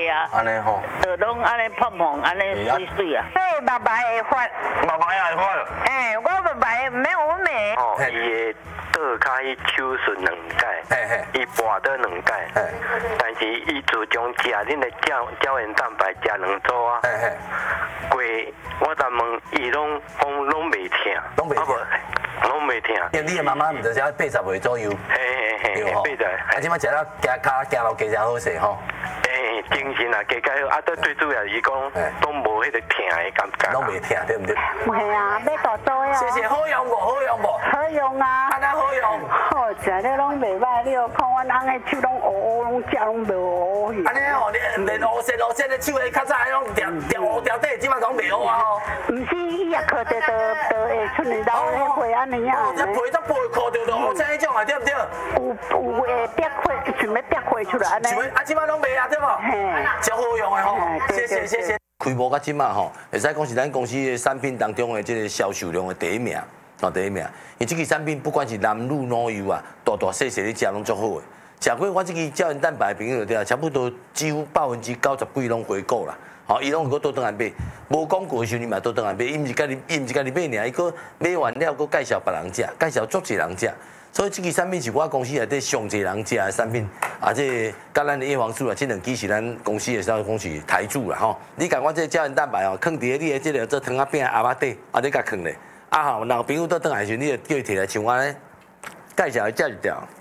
啊， 安尼吼， 就拢安尼碰碰，安尼水水啊。 对，白白的发， 爸爸也发。 哎，我白白没有美。 哦，伊的倒骹伊手术2届，伊跋倒2届，但是伊自从食恁的胶原蛋白食2组啊，过我才问伊拢袂疼， 拢袂疼， 拢袂疼。 因为你的妈妈毋知才80岁左右， 嘿，对的。 啊，即摆食了行路加好势吼。 精神啊，加加好，啊，最主要是讲都无迄个疼的感觉。 拢袂疼，对毋对？ 系啊，要大做呀。 谢谢，好用无？好用无？ 好用啊。 安那好用？ 好食咧，拢袂歹。你看阮翁的手拢乌，拢食拢袂乌去。 安尼哦，你连乌色的手的较早拢调乌调底，即摆拢袂乌啊吼。 毋是，伊也靠着都会出嚟到迄会安尼啊。 这皮都背靠着乌色迄种啊，对毋对？ 有会逼开，想要逼开出来安尼。 啊，即摆拢袂啊，对无？真好用的吼，谢谢。规模到即马吼，会使讲是咱公司的产品当中的这个销售量的第一名，第一名。因这个产品不管是男女老幼啊，大细你食拢足好的。食过我这个胶原蛋白的朋友对啊，差不多几乎90%几拢回购啦。吼，伊拢个倒转来买，无广告的时候你嘛倒转来买，伊毋是家己买尔，伊个买完了个介绍别人食，介绍足侪人食。所以这个产品是我公司内底上侪人食的产品，啊，这甲咱的叶黄素啊，这2支是咱公司的销讲是台柱啦吼。你甲我这胶原蛋白哦，放伫你的这个做汤仔饼鸭仔底，啊，你甲放咧，啊吼，若朋友倒转来时，你就叫伊摕来像我咧介绍一只一条。